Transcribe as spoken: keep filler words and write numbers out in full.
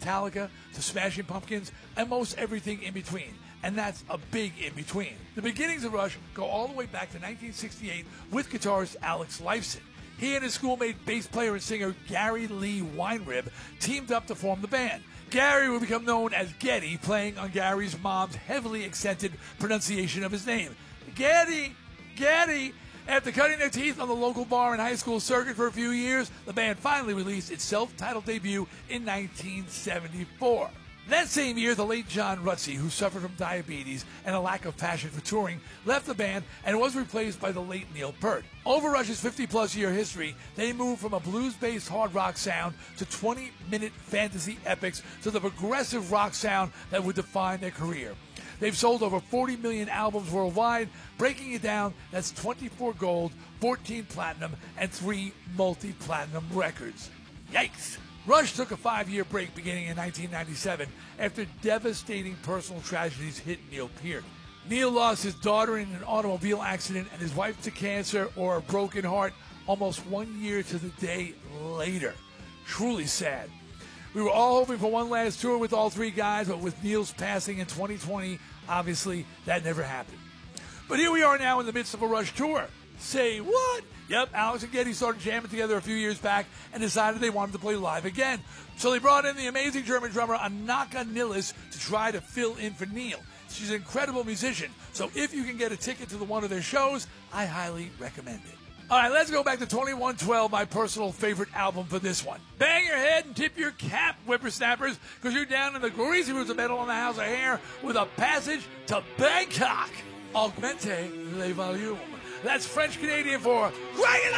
Metallica to Smashing Pumpkins and most everything in between. And that's a big in between. The beginnings of Rush go all the way back to nineteen sixty-eight with guitarist Alex Lifeson. He and his schoolmate bass player and singer Gary Lee Weinrib teamed up to form the band. Gary would become known as Geddy, playing on Gary's mom's heavily accented pronunciation of his name. Geddy! Geddy! After cutting their teeth on the local bar and high school circuit for a few years, the band finally released its self-titled debut in nineteen seventy-four. That same year, the late John Rutsey, who suffered from diabetes and a lack of passion for touring, left the band and was replaced by the late Neil Peart. Over Rush's fifty-plus year history, they moved from a blues-based hard rock sound to twenty-minute fantasy epics to the progressive rock sound that would define their career. They've sold over forty million albums worldwide. Breaking it down, that's twenty-four gold, fourteen platinum, and three multi-platinum records. Yikes! Rush took a five-year break beginning in nineteen ninety-seven after devastating personal tragedies hit Neil Peart. Neil lost his daughter in an automobile accident and his wife to cancer or a broken heart almost one year to the day later. Truly sad. We were all hoping for one last tour with all three guys, but with Neil's passing in twenty twenty, obviously that never happened. But here we are now in the midst of a Rush tour. Say what? Yep, Alex and Geddy started jamming together a few years back and decided they wanted to play live again. So they brought in the amazing German drummer Anaka Nilles to try to fill in for Neil. She's an incredible musician, so if you can get a ticket to the one of their shows, I highly recommend it. All right, let's go back to twenty-one twelve, my personal favorite album for this one. Bang your head and tip your cap, whippersnappers, because you're down in the greasy roots of metal on the house of hair with a passage to Bangkok. Augmente le volume. That's French-Canadian for Crank It